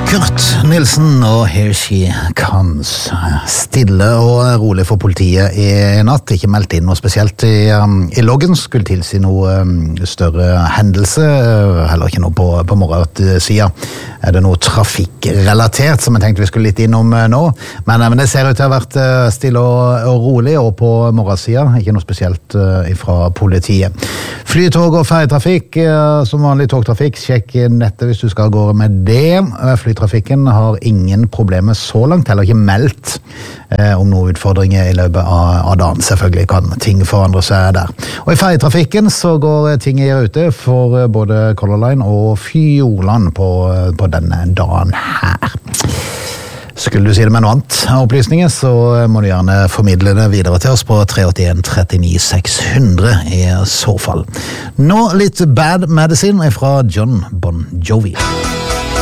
Kurt Nilsen og Here She Comes. Stille og rolig for politiet i natt. Ikke meldt inn noe spesielt i loggen. Skulle tilsi noe større hendelse. Heller ikke noe på morgensiden. Er det noe trafikkrelatert som jeg tenkte vi skulle litt innom nå? Men det ser ut til å ha vært stille og rolig, og på morgensiden ikke noe spesielt fra politiet. Flytog og ferjetrafikk, som vanlig togtrafikk. Sjekk nettet hvis du skal gå med det. Flytrafikken har ingen problemer så langt, heller ikke meldt om noen utfordringer i løpet av dagen. Selvfølgelig kan ting forandre seg der. Og i ferjetrafikken så går ting i rute for både Color Line og Fjordland på denne dagen her. Skulle du si det med noe annet av opplysninger, så må du gjerne formidle det videre til oss på 381 39 600 i så fall. Nå litt Bad Medicine fra John Bon Jovi.